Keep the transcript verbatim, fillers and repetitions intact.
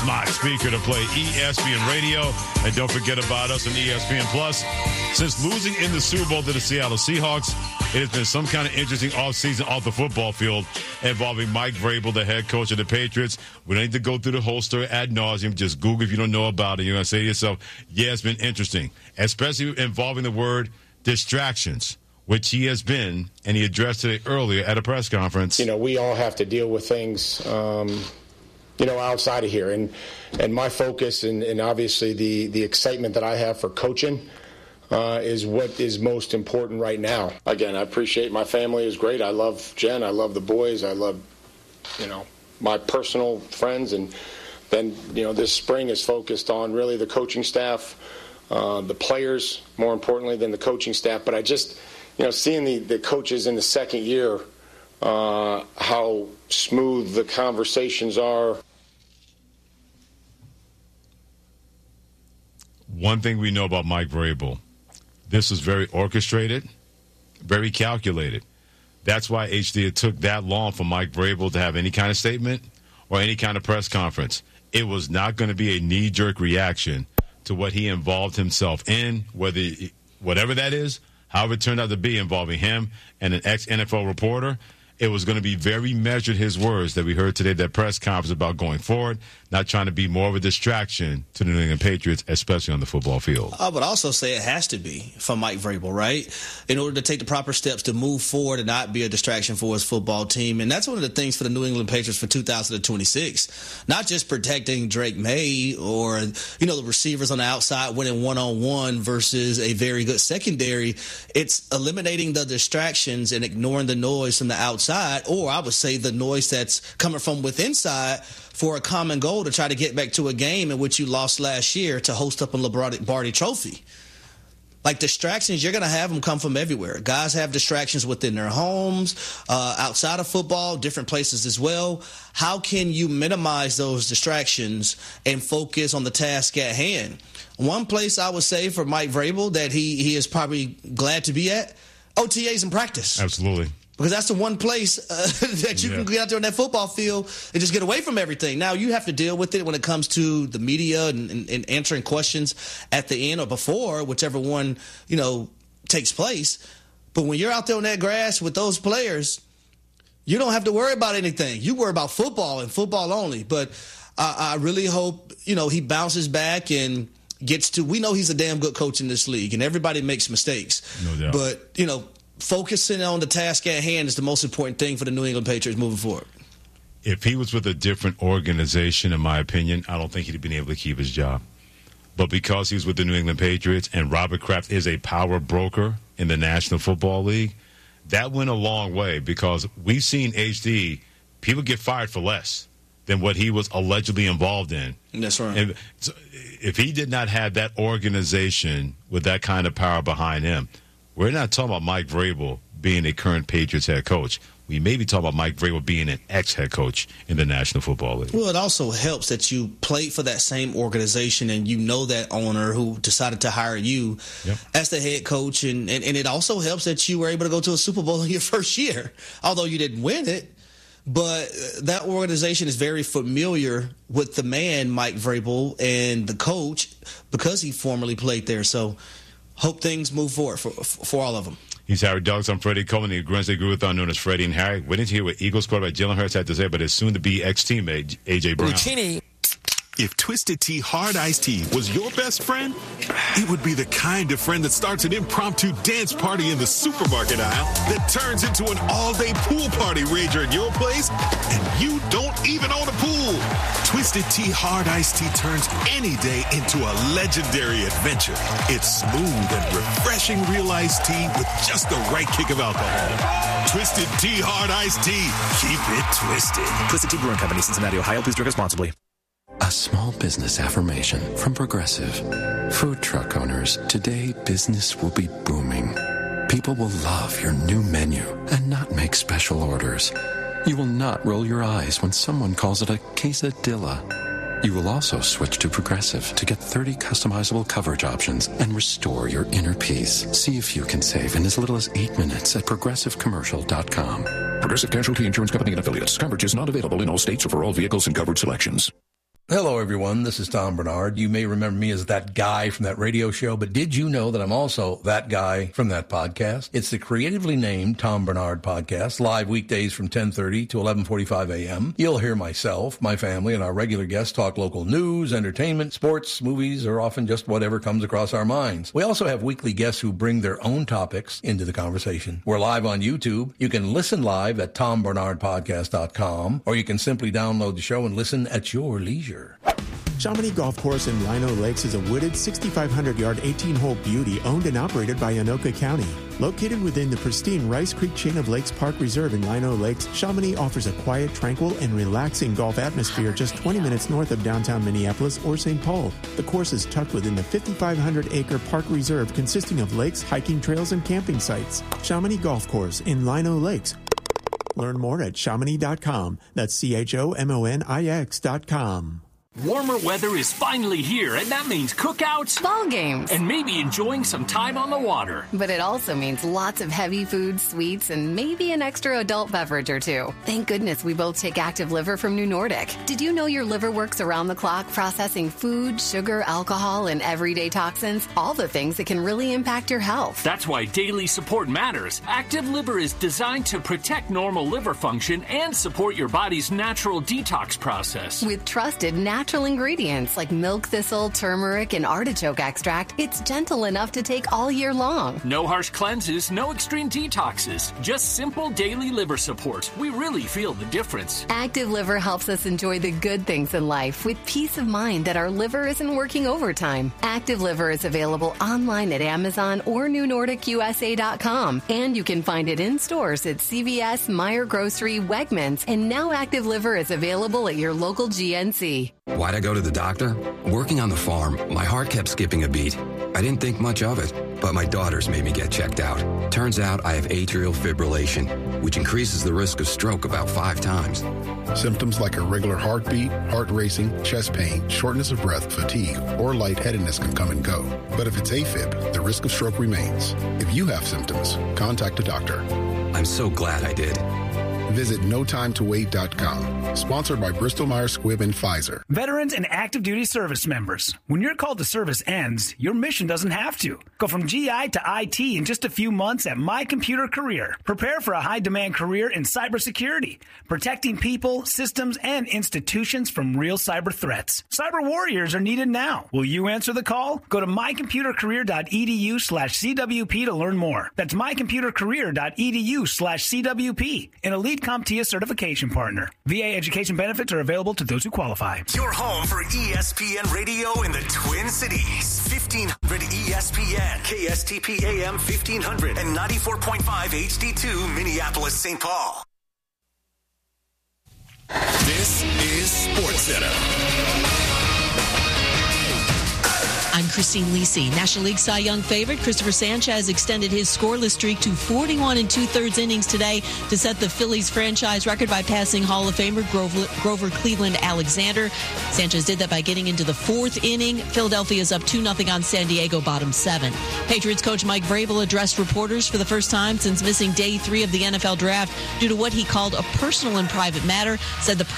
smart speaker to play E S P N Radio. And don't forget about us on E S P N Plus. Since losing in the Super Bowl to the Seattle Seahawks, it has been some kind of interesting offseason off the football field involving Mike Vrabel, the head coach of the Patriots. We don't need to go through the whole story ad nauseum. Just Google if you don't know about it. You're going to say to yourself, yeah, it's been interesting, especially involving the word distractions, which he has been, and he addressed today earlier at a press conference. You know, we all have to deal with things, um, you know, outside of here. And and my focus and, and obviously the, the excitement that I have for coaching uh, is what is most important right now. Again, I appreciate my family is great. I love Jen. I love the boys. I love, you know, my personal friends. And then, you know, this spring is focused on really the coaching staff, uh, the players, more importantly than the coaching staff. But I just, you know, seeing the, the coaches in the second year, uh, how smooth the conversations are. One thing we know about Mike Vrabel, this was very orchestrated, very calculated. That's why H D, it took that long for Mike Vrabel to have any kind of statement or any kind of press conference. It was not going to be a knee-jerk reaction to what he involved himself in, whether whatever that is, however it turned out to be involving him and an ex-N F L reporter. It was going to be very measured, his words that we heard today, that press conference about going forward, not trying to be more of a distraction to the New England Patriots, especially on the football field. I would also say it has to be for Mike Vrabel, right? In order to take the proper steps to move forward and not be a distraction for his football team. And that's one of the things for the New England Patriots for two thousand twenty-six. Not just protecting Drake May or, you know, the receivers on the outside winning one-on-one versus a very good secondary. It's eliminating the distractions and ignoring the noise from the outside. Or I would say the noise that's coming from within side for a common goal to try to get back to a game in which you lost last year to host up a Lombardi Trophy. Like distractions, you're going to have them come from everywhere. Guys have distractions within their homes, uh, outside of football, different places as well. How can you minimize those distractions and focus on the task at hand? One place I would say for Mike Vrabel that he, he is probably glad to be at, O T As in practice. Absolutely. Because that's the one place uh, that you yeah. can get out there on that football field and just get away from everything. Now, you have to deal with it when it comes to the media and, and, and answering questions at the end or before, whichever one, you know, takes place. But when you're out there on that grass with those players, you don't have to worry about anything. You worry about football and football only. But I, I really hope, you know, he bounces back and gets to – we know he's a damn good coach in this league, and everybody makes mistakes. No doubt. But, you know – focusing on the task at hand is the most important thing for the New England Patriots moving forward. If he was with a different organization, in my opinion, I don't think he'd have been able to keep his job. But because he's with the New England Patriots and Robert Kraft is a power broker in the National Football League, that went a long way because we've seen H D, people get fired for less than what he was allegedly involved in. That's right. And so if he did not have that organization with that kind of power behind him, we're not talking about Mike Vrabel being a current Patriots head coach. We may be talking about Mike Vrabel being an ex-head coach in the National Football League. Well, it also helps that you played for that same organization and you know that owner who decided to hire you yep. as the head coach. And, and, and it also helps that you were able to go to a Super Bowl in your first year, although you didn't win it. But that organization is very familiar with the man, Mike Vrabel, and the coach because he formerly played there. So hope things move forward for for all of them. He's Harry Douglas. I'm Freddie Coleman, the Grimsley Gruathon known as Freddie and Harry. Waiting to hear what Eagles quarterback Jalen Hurts had to say about his soon-to-be ex-teammate, A J. Brown. Lucchini. If Twisted Tea Hard Iced Tea was your best friend, it would be the kind of friend that starts an impromptu dance party in the supermarket aisle that turns into an all-day pool party rager at your place, and you don't even own a pool. Twisted Tea Hard Iced Tea turns any day into a legendary adventure. It's smooth and refreshing real iced tea with just the right kick of alcohol. Twisted Tea Hard Iced Tea. Keep it twisted. Twisted Tea Brewing Company, Cincinnati, Ohio. Please drink responsibly. A small business affirmation from Progressive. Food truck owners, today business will be booming. People will love your new menu and not make special orders. You will not roll your eyes when someone calls it a quesadilla. You will also switch to Progressive to get thirty customizable coverage options and restore your inner peace. See if you can save in as little as eight minutes at progressive commercial dot com. Progressive Casualty Insurance Company and affiliates. Coverage is not available in all states or for all vehicles and covered selections. Hello, everyone. This is Tom Bernard. You may remember me as that guy from that radio show, but did you know that I'm also that guy from that podcast? It's the creatively named Tom Bernard Podcast, live weekdays from ten thirty to eleven forty-five a.m. You'll hear myself, my family, and our regular guests talk local news, entertainment, sports, movies, or often just whatever comes across our minds. We also have weekly guests who bring their own topics into the conversation. We're live on YouTube. You can listen live at tom bernard podcast dot com, or you can simply download the show and listen at your leisure. Chamonix Golf Course in Lino Lakes is a wooded sixty-five hundred yard eighteen-hole beauty owned and operated by Anoka County. Located within the pristine Rice Creek chain of Lakes Park Reserve in Lino Lakes, Chamonix offers a quiet, tranquil, and relaxing golf atmosphere just twenty minutes north of downtown Minneapolis or Saint Paul. The course is tucked within the fifty-five hundred acre park reserve consisting of lakes, hiking trails, and camping sites. Chamonix Golf Course in Lino Lakes. Learn more at chamonix dot com. That's C H O M O N I X dot com. Warmer weather is finally here, and that means cookouts, ball games, and maybe enjoying some time on the water. But it also means lots of heavy food, sweets, and maybe an extra adult beverage or two. Thank goodness we both take Active Liver from New Nordic. Did you know your liver works around the clock processing food, sugar, alcohol, and everyday toxins? All the things that can really impact your health. That's why daily support matters. Active Liver is designed to protect normal liver function and support your body's natural detox process. With trusted natural Natural ingredients like milk thistle, turmeric, and artichoke extract, it's gentle enough to take all year long. No harsh cleanses, no extreme detoxes, just simple daily liver support. We really feel the difference. Active Liver helps us enjoy the good things in life with peace of mind that our liver isn't working overtime. Active Liver is available online at Amazon or new nordic u s a dot com, and you can find it in stores at C V S, Meijer Grocery, Wegmans, and now Active Liver is available at your local G N C. Why'd I go to the doctor? Working on the farm, my heart kept skipping a beat. I didn't think much of it, but my daughters made me get checked out. Turns out I have atrial fibrillation, which increases the risk of stroke about five times. Symptoms like irregular heartbeat, heart racing, chest pain, shortness of breath, fatigue, or lightheadedness can come and go. But if it's AFib, the risk of stroke remains. If you have symptoms, contact a doctor. I'm so glad I did. Visit no time to wait dot com. Sponsored by Bristol Myers Squibb and Pfizer. Veterans and active duty service members. When your call to service ends, your mission doesn't have to. Go from G I to I T in just a few months at My Computer Career. Prepare for a high-demand career in cybersecurity, protecting people, systems, and institutions from real cyber threats. Cyber warriors are needed now. Will you answer the call? Go to my computer career dot e d u slash C W P to learn more. That's my computer career dot e d u slash C W P. An elite CompTIA certification partner. V A education benefits are available to those who qualify. Your home for E S P N Radio in the Twin Cities. fifteen hundred E S P N, K S T P A M fifteen hundred, and ninety-four point five H D two Minneapolis, Saint Paul. This is SportsCenter. I'm Christine Lisi. National League Cy Young favorite Christopher Sanchez extended his scoreless streak to forty-one and two-thirds innings today to set the Phillies franchise record by passing Hall of Famer Grover, Grover Cleveland Alexander. Sanchez did that by getting into the fourth inning. Philadelphia's up two nothing on San Diego, bottom seven. Patriots coach Mike Vrabel addressed reporters for the first time since missing day three of the N F L draft due to what he called a personal and private matter. Said the